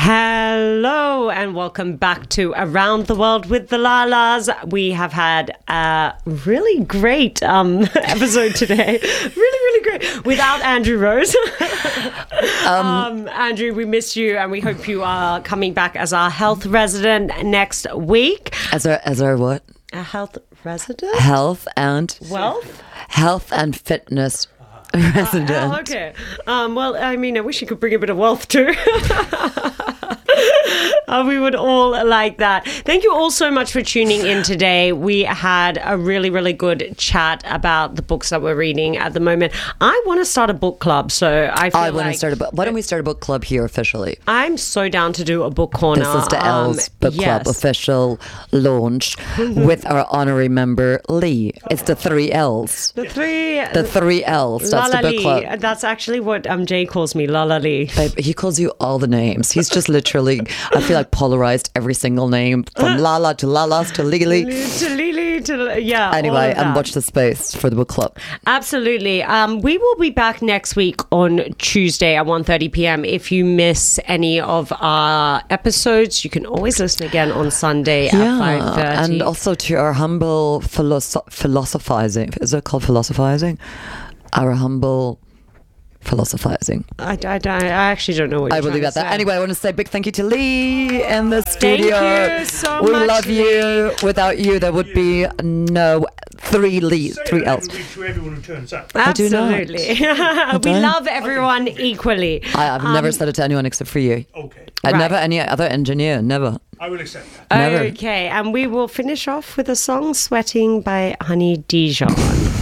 Hello and welcome back to Around the World with the Lalas. We have had a really great episode today. Really great. Without Andrew Rose. Andrew, we miss you and we hope you are coming back as our health resident next week. As our what? A health resident? Health and... Wealth? Health and fitness resident. Okay. Well, I mean, I wish you could bring a bit of wealth too. We would all like that. Thank you all so much for tuning in today. We had a really good chat about the books that we're reading at the moment. I want to start a book club, so I want to start a book. Why don't we start a book club here officially? I'm so down to do a book corner. This is the L's Book Club official launch with our honorary member Lee. It's the 3 L's. The three L's. That's Lala the book club. Lee. That's actually what Jay calls me, Lala Lee. Babe, he calls you all the names. He's just literally, I feel like, polarized every single name from Lala to Lalas to Lily. To Lily to, yeah. Anyway, and watch the space for the book club. Absolutely. We will be back next week on Tuesday at 1:30 p.m. If you miss any of our episodes, you can always listen again on Sunday at 5:30. And also to our humble philosophizing. Is it called philosophizing? Our humble philosophizing. I actually don't know what you're I will leave at that. Anyway, I want to say a big thank you to Lee in the studio. Thank you so we much, love you. Without you, there would be no 3 Lees, 3 L's. To everyone who turns up. Absolutely. We love everyone equally. I've never said it to anyone except for you. Okay. I'd never any other engineer, never. I will accept that. Never. Okay, and we will finish off with a song, Sweating by Honey Dijon.